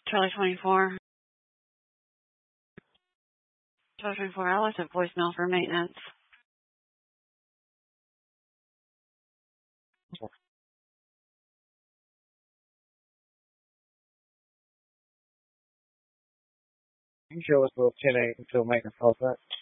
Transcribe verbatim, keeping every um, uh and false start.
Charlie twenty-four. Charlie twenty-four, I left a voicemail for maintenance. You sure it's little ten eight until maintenance calls back?